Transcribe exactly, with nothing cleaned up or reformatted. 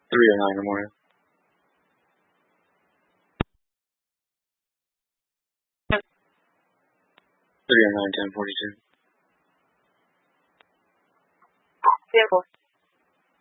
three oh nine in the morning. three oh nine, ten forty-two. Vehicle